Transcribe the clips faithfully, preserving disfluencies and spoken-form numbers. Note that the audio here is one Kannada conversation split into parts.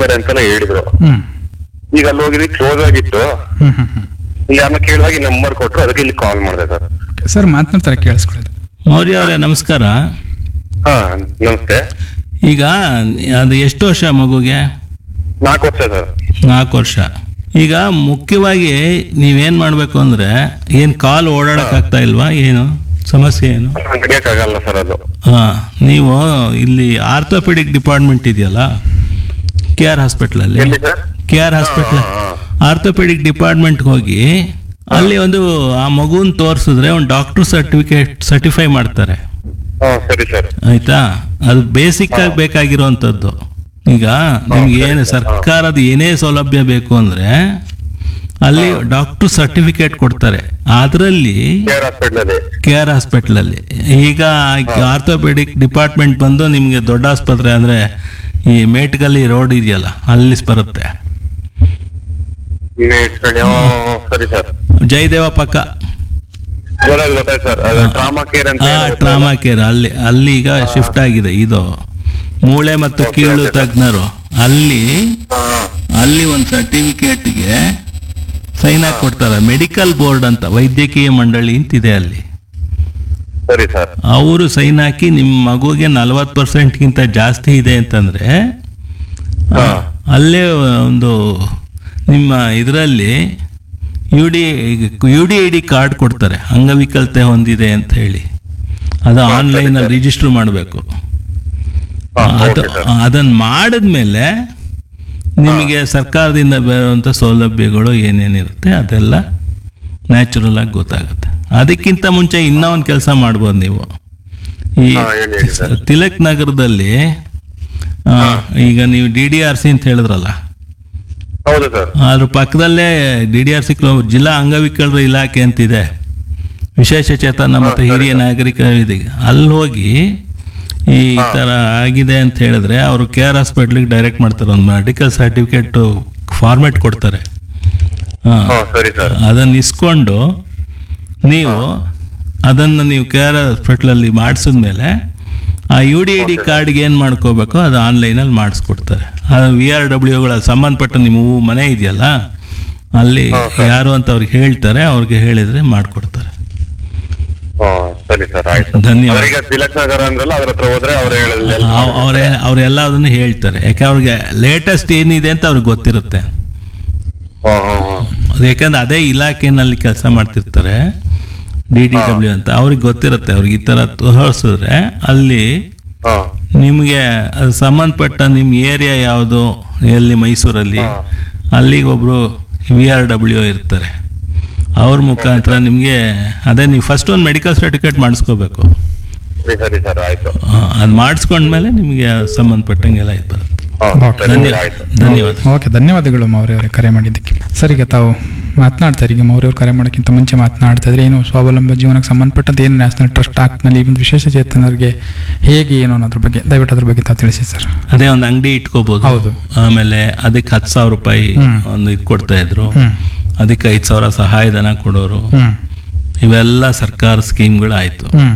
ಮಾಡ್ತಾರೆ ಅಂತೆಲ್ಲ ಹೇಳಿದ್ರು. ಹ್ಮ್ ಈಗ ಅಲ್ಲಿ ಹೋಗಿದ್ವಿ, ಕ್ಲೋಸ್ ಆಗಿತ್ತು. ಹ್ಮ್ ಹ್ಮ್ ಹ್ಮ್ ಇಲ್ಲಿ ಆಮೇಲೆ ಕೇಳಿದಾಗ ನಂಬರ್ ಕೊಟ್ರು, ಅದಕ್ಕೆ ಇಲ್ಲಿ ಕಾಲ್ ಮಾಡಿದೆ ಸರ್. ಸರ್ ಮಾತನಾಡ್ತಾರೆ, ಕೇಳಿಸ್ಕೊಳ್ಳೋದು. ಮೌರ್ಯ ಅವರೇ ನಮಸ್ಕಾರ. ಹಾ ನಮಸ್ತೆ. ಈಗ ಅದು ಎಷ್ಟು ವರ್ಷ ಮಗುಗೆ? ನಾಲ್ಕು ವರ್ಷ ಸರ್. ನಾಲ್ಕು ವರ್ಷ. ಈಗ ಮುಖ್ಯವಾಗಿ ನೀವೇನ್ ಮಾಡ್ಬೇಕು ಅಂದ್ರೆ, ಏನ್ ಕಾಲು ಓಡಾಡಕ್ ಆಗ್ತಾ ಇಲ್ವಾ? ಏನು ಸಮಸ್ಯೆ ಏನು? ನಡೆಯಕ್ಕಾಗಲ್ಲ ಸರ್ ಅದು. ಹಾ, ನೀವು ಇಲ್ಲಿ ಆರ್ಥೋಪೆಡಿಕ್ ಡಿಪಾರ್ಟ್ಮೆಂಟ್ ಇದೆಯಲ್ಲ ಕೆ ಆರ್ ಹಾಸ್ಪಿಟಲ್ ಅಲ್ಲಿ, ಎಲ್ಲಿ sir? K R hospital orthopaedic department ಹೋಗಿ ಅಲ್ಲಿ ಒಂದು ಆ ಮಗುನ್ ತೋರಿಸಿದ್ರೆ ಒಂದು ಡಾಕ್ಟರ್ ಸರ್ಟಿಫಿಕೇಟ್ ಸರ್ಟಿಫೈ ಮಾಡ್ತಾರೆ. ಹಾ ಸರಿ ಸರ್. ಆಯ್ತಾ? ಅದು ಬೇಸಿಕ್ ಆಗಿ ಬೇಕಾಗಿರುವಂತದ್ದು. ಈಗ ನಿಮ್ಗೆ ಏನು ಸರ್ಕಾರದ ಏನೇ ಸೌಲಭ್ಯ ಬೇಕು ಅಂದ್ರೆ ಅಲ್ಲಿ ಡಾಕ್ಟರ್ ಸರ್ಟಿಫಿಕೇಟ್ ಕೊಡ್ತಾರೆ. ಅದರಲ್ಲಿ care hospital K R hospital ಅಲ್ಲಿ ಈಗ ಆರ್ಥೋಪೆಡಿಕ್ ಡಿಪಾರ್ಟ್ಮೆಂಟ್ ಬಂದು ನಿಮ್ಗೆ ದೊಡ್ಡ ಆಸ್ಪತ್ರೆ ಅಂದ್ರೆ ಈ ಮೇಟ್ಗಲ್ಲಿ ರೋಡ್ ಇದೆಯಲ್ಲ ಅಲ್ಲಿ ಬರುತ್ತೆ. ಸರಿ ಸರ್. ಜಯದೇವ ಪಕ್ಕ ಗೊತ್ತಾಯ್ತು ಸರ್. ಅದು ಟ್ರಾಮಾ ಕೇರ್ ಅಂತ ಆ ಹೇಳಿ ಟ್ರಾಮಾ ಕೇರ್ ಅಲ್ಲಿ ಅಲ್ಲಿ ಈಗ ಶಿಫ್ಟ್ ಆಗಿದೆ. ಇದು ಮೂಳೆ ಮತ್ತು ಕೀಳು ತಜ್ಞರು ಅಲ್ಲಿ ಅಲ್ಲಿ ಒಂದು ಸರ್ಟಿಫಿಕೇಟ್ಗೆ ಸೈನ್ ಹಾಕಿ ಕೊಡ್ತಾರೆ. ಮೆಡಿಕಲ್ ಬೋರ್ಡ್ ಅಂತ ವೈದ್ಯಕೀಯ ಮಂಡಳಿ ಅಂತಿದೆ ಅಲ್ಲಿ. ಸರಿ ಸರ್. ಅವರು ಸೈನ್ ಹಾಕಿ ನಿಮ್ಮ ಮಗುಗೆ ನಲವತ್ತು ಪರ್ಸೆಂಟ್ಗಿಂತ ಜಾಸ್ತಿ ಇದೆ ಅಂತಂದ್ರೆ ಆ, ಅಲ್ಲೇ ಒಂದು ನಿಮ್ಮ ಇದರಲ್ಲಿ you D you D I D card ಕೊಡ್ತಾರೆ, ಅಂಗವಿಕಲತೆ ಹೊಂದಿದೆ ಅಂತ ಹೇಳಿ. ಅದು ಆನ್ಲೈನಲ್ಲಿ ರಿಜಿಸ್ಟರ್ ಮಾಡಬೇಕು. ಅದು ಅದನ್ನು ಮಾಡಿದ್ಮೇಲೆ ನಿಮಗೆ ಸರ್ಕಾರದಿಂದ ಬರುವಂಥ ಸೌಲಭ್ಯಗಳು ಏನೇನಿರುತ್ತೆ ಅದೆಲ್ಲ ನ್ಯಾಚುರಲ್ ಆಗಿ ಗೊತ್ತಾಗುತ್ತೆ. ಅದಕ್ಕಿಂತ ಮುಂಚೆ ಇನ್ನೂ ಒಂದು ಕೆಲಸ ಮಾಡ್ಬೋದು ನೀವು. ಈ ಹಾ, ಹೇಳಿ ಹೇಳಿ ಸರ್. ತಿಲಕ್ ನಗರದಲ್ಲಿ ಆ, ಈಗ ನೀವು ಡಿ ಡಿ ಆರ್ ಸಿ ಅಂತ ಹೇಳಿದ್ರಲ್ಲ, ಹೌದು ಸರ್. ಅದ್ರ ಪಕ್ಕದಲ್ಲೇ ಡಿ ಡಿ ಆರ್ ಸಿ ಜಿಲ್ಲಾ ಅಂಗವಿಕಲರ ಇಲಾಖೆ ಅಂತಿದೆ, ವಿಶೇಷ ಚೇತನ ಮತ್ತು ಹಿರಿಯ ನಾಗರಿಕ ವೇದಿಕೆ. ಅಲ್ಲಿ ಹೋಗಿ ಈ ಥರ ಆಗಿದೆ ಅಂತ ಹೇಳಿದ್ರೆ ಅವರು ಕೆ ಆರ್ ಹಾಸ್ಪಿಟ್ಲಿಗೆ ಡೈರೆಕ್ಟ್ ಮಾಡ್ತಾರೆ. ಒಂದು ಮೆಡಿಕಲ್ ಸರ್ಟಿಫಿಕೇಟ್ ಫಾರ್ಮೆಟ್ ಕೊಡ್ತಾರೆ. ಹಾಂ, ಹಾ ಸರಿ ಸರ್. ಅದನ್ನು ಇಸ್ಕೊಂಡು ನೀವು ಅದನ್ನು ನೀವು ಕೆ ಆರ್ ಹಾಸ್ಪಿಟ್ಲಲ್ಲಿ ಮಾಡಿಸಿದ್ಮೇಲೆ ಆ ಯು ಡಿ ಐ ಡಿ ಕಾರ್ಡ್ಗೆ ಏನು ಮಾಡ್ಕೋಬೇಕು ಅದು ಆನ್ಲೈನಲ್ಲಿ ಮಾಡಿಸ್ಕೊಡ್ತಾರೆ. ಅದು ವಿ ಆರ್ ಡಬ್ಲ್ಯೂಗಳ ಸಂಬಂಧಪಟ್ಟ ನಿಮ್ಮ ಮನೆ ಇದೆಯಲ್ಲ ಅಲ್ಲಿ ಯಾರು ಅಂತ ಅವ್ರಿಗೆ ಹೇಳ್ತಾರೆ, ಅವ್ರಿಗೆ ಹೇಳಿದರೆ ಮಾಡಿಕೊಡ್ತಾರೆ. ಹಾ ಸರಿ ಸರ್, ಆಯ್ತು. ಧನ್ಯವಾದ. ಅವರಿಗೆ ತಿಲಕ್ ನಗರ ಅಂದ್ರಲ್ಲ, ಅವ್ರ ಹತ್ರ ಹೋದ್ರೆ ಅವ್ರು ಹೇಳಿಲ್ಲ. ಅವ್- ಅವ್ರೆ ಅವರೆಲ್ಲ ಅದನ್ನು ಹೇಳ್ತಾರೆ. ಯಾಕೆ ಅವ್ರಿಗೆ ಲೇಟೆಸ್ಟ್ ಏನಿದೆ ಅಂತ ಅವ್ರಿಗೆ ಗೊತ್ತಿರುತ್ತೆ. ಹಾ ಹಾ ಹಾ. ಅದು ಯಾಕಂದ್ರೆ ಅದೇ ಇಲಾಖೆನಲ್ಲಿ ಕೆಲಸ ಮಾಡ್ತಿರ್ತಾರೆ, ಡಿ ಡಿ ಡಬ್ಲ್ಯೂ ಅಂತ. ಅವ್ರಿಗೆ ಗೊತ್ತಿರುತ್ತೆ. ಅವ್ರಿಗೆ ಈ ಥರ ತೋರಿಸಿದ್ರೆ ಅಲ್ಲಿ ಹಾ ನಿಮಗೆ ಅದು ಸಂಬಂಧಪಟ್ಟ ನಿಮ್ಮ ಏರಿಯಾ ಯಾವುದು, ಎಲ್ಲಿ ಮೈಸೂರಲ್ಲಿ, ಅಲ್ಲಿಗೆ ಒಬ್ಬರು ವಿ ಆರ್ ಡಬ್ಲ್ಯೂ ಇರ್ತಾರೆ. ಅವ್ರ ಮುಖಾಂತರ ನಿಮಗೆ ಅದೇ ನೀವು ಫಸ್ಟ್ ಒಂದು ಮೆಡಿಕಲ್ ಸರ್ಟಿಫಿಕೇಟ್ ಮಾಡಿಸ್ಕೋಬೇಕು. ಸರಿ ಸರಿ ಸರ್, ಆಯ್ತು. ಅದು ಮಾಡಿಸ್ಕೊಂಡ್ಮೇಲೆ ನಿಮಗೆ ಸಂಬಂಧಪಟ್ಟಂಗೆಲ್ಲ ಇದು ಬರುತ್ತೆ. ಹಾ ಓಕೆ. ಸರಿ, ಧನ್ಯವಾದ ಆಯ್ತು. ಧನ್ಯವಾದ. ಓಕೆ, ಧನ್ಯವಾದಗಳು ಮೌರ್ಯ ಅವರೇ ಕರೆ ಮಾಡಿದ್ದಕ್ಕೆ. ಸರ್, ಈಗ ತಾವು ಮಾತನಾಡ್ತಾರೆ, ಈಗ ಮೌರ್ಯ ಅವರು ಕರೆ ಮಾಡೋಕ್ಕಿಂತ ಮುಂಚೆ ಮಾತನಾಡ್ತಾ ಇದ್ರೆ ಏನು ಸ್ವಾವಲಂಬ ಜೀವನಕ್ಕೆ ಸಂಬಂಧಪಟ್ಟಂತೆ ಏನು ನ್ಯಾಷನಲ್ ಟ್ರಸ್ಟ್ ಆಕ್ಟ್ನಲ್ಲಿ ಈ ಒಂದು ವಿಶೇಷ ಚೇತನರಿಗೆ ಹೇಗೆ ಏನು ಅನ್ನೋದ್ರ ಬಗ್ಗೆ ದಯವಿಟ್ಟು ಅದ್ರ ಬಗ್ಗೆ ತಾವು ತಿಳಿಸಿ ಸರ್. ಅದೇ ಒಂದು ಅಂಗಡಿ ಇಟ್ಕೋಬಹುದು. ಹೌದು. ಆಮೇಲೆ ಅದಕ್ಕೆ ಹತ್ತು ಸಾವಿರ ರೂಪಾಯಿ ಹ್ಮ್. ಒಂದು ಇದು ಕೊಡ್ತಾ ಇದ್ರು. ಹ್ಮ್ ಅದಕ್ಕೆ ಐದು ಸಾವಿರ ಸಹಾಯಧನ ಕೊಡೋರು. ಹ್ಮ್ ಇವೆಲ್ಲ ಸರ್ಕಾರ ಸ್ಕೀಮ್ಗಳು ಆಯ್ತು. ಹ್ಮ್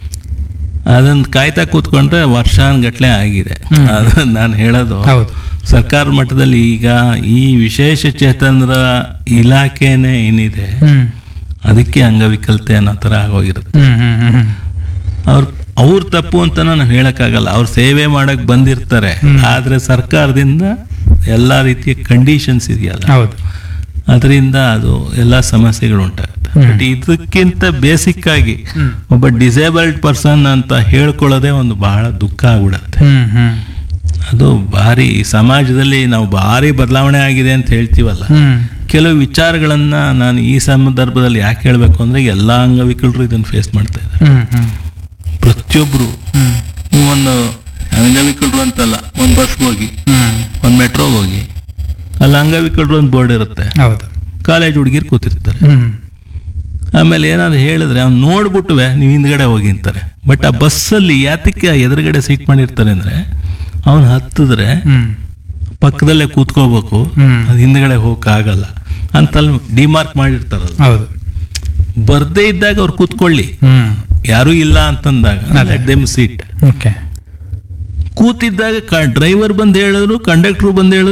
ಅದನ್ನ ಕಾಯ್ತಾ ಕೂತ್ಕೊಂಡ್ರೆ ವರ್ಷಾನ್ಗಟ್ಲೆ ಆಗಿದೆ. ಹ್ಮ್. ಅದು ನಾನು ಹೇಳೋದು ಹೌದು. ಸರ್ಕಾರ ಮಟ್ಟದಲ್ಲಿ ಈಗ ಈ ವಿಶೇಷ ಚೇತನರ ಇಲಾಖೆನೇ ಏನಿದೆ ಹ್ಮ್ ಅದಕ್ಕೆ ಅಂಗವಿಕಲತೆ ಅನ್ನೋ ಥರ ಆಗೋಗಿರುತ್ತೆ. ಹ್ಮ್ ಹ್ಮ್ ಹ್ಮ್ ಹ್ಮ್ ಅವ್ರ ಅವ್ರ ತಪ್ಪು ಅಂತ ನಾನು ಹೇಳಕ್ಕಾಗಲ್ಲ. ಅವ್ರು ಸೇವೆ ಮಾಡಕ್ ಬಂದಿರ್ತಾರೆ. ಹ್ಮ್. ಆದ್ರೆ ಸರ್ಕಾರದಿಂದ ಎಲ್ಲಾ ರೀತಿಯ ಕಂಡೀಷನ್ಸ್ ಇದೆಯಲ್ಲ, ಹೌದು. ಅದರಿಂದ ಅದು ಎಲ್ಲ ಸಮಸ್ಯೆಗಳು ಉಂಟಾಗುತ್ತೆ. ಹ್ಮ್. ಬಟ್ ಇದಕ್ಕಿಂತ ಬೇಸಿಕ್ ಆಗಿ ಹ್ಮ್. ಒಬ್ಬ ಡಿಸೇಬಲ್ಡ್ ಪರ್ಸನ್ ಅಂತ ಹೇಳ್ಕೊಳ್ಳೋದೇ ಒಂದು ಬಹಳ ದುಃಖ ಆಗ್ಬಿಡತ್ತೆ. ಹ್ಮ್ ಹ್ಮ್ ಅದು ಭಾರಿ ಸಮಾಜದಲ್ಲಿ ನಾವು ಭಾರಿ ಬದಲಾವಣೆ ಆಗಿದೆ ಅಂತ ಹೇಳ್ತೀವಲ್ಲ, ಹ್ಮ್ ಕೆಲವು ವಿಚಾರಗಳನ್ನ ನಾನು ಈ ಸಂದರ್ಭದಲ್ಲಿ ಯಾಕೆ ಹೇಳ್ಬೇಕು ಅಂದ್ರೆ ಎಲ್ಲಾ ಅಂಗವಿಕಲರು ಇದನ್ನು ಫೇಸ್ ಮಾಡ್ತಾ ಇದ್ದಾರೆ. ಹ್ಮ್ ಹ್ಮ್ ಪ್ರತಿಯೊಬ್ರು ಹ್ಮ್ ನೀವೊಂದು ಅಂಗವಿಕಲರು ಅಂತಲ್ಲ, ಒಂದು ಬಸ್ಗೆ ಹೋಗಿ, ಹ್ಮ್ ಒಂದು ಮೆಟ್ರೋಗೆ ಹೋಗಿ, ಅಲ್ಲಿ ಅಂಗವಿಕಲರು ಒಂದು ಬೋರ್ಡ್ ಇರುತ್ತೆ. ಹೌದು. ಕಾಲೇಜ್ ಹುಡುಗಿರು ಕೂತಿರ್ತಾರೆ. ಹ್ಮ್ ಆಮೇಲೆ ಏನಾದ್ರು ಹೇಳಿದ್ರೆ ಅವ್ನು ನೋಡ್ಬಿಟ್ಟುವೆ ನೀವು ಹಿಂದ್ಗಡೆ ಹೋಗಿ ಅಂತಾರೆ. ಬಟ್ ಆ ಬಸ್ಸಲ್ಲಿ ಯಾತಕ್ಕೆ ಎದುರುಗಡೆ ಸೀಟ್ ಮಾಡಿರ್ತಾರೆ ಅಂದ್ರೆ ಅವನು ಹತ್ತಿದ್ರೆ ಹ್ಮ್ ಪಕ್ಕದಲ್ಲೇ ಕೂತ್ಕೋಬೇಕು, ಹ್ಮ್. ಅದು ಹಿಂದ್ಗಡೆ ಹೋಗಕ್ಕಾಗಲ್ಲ ಅಂತಲ್ಲಿ ಡಿಮಾರ್ಕ್ ಮಾಡಿರ್ತಾರಲ್ಲ. ಹೌದು. ಬರ್ದೇ ಇದ್ದಾಗ ಅವ್ರು ಕೂತ್ಕೊಳ್ಳಿ, ಹ್ಮ್ ಯಾರೂ ಇಲ್ಲ ಅಂತಂದಾಗ ಅದೇ. Let them seat. Okay. ಕೂತಿದ್ದಾಗ driver ಬಂದು ಹೇಳಿದ್ರು, ಕಂಡಕ್ಟರ್ ಬಂದು ಹೇಳಿದ್ರು,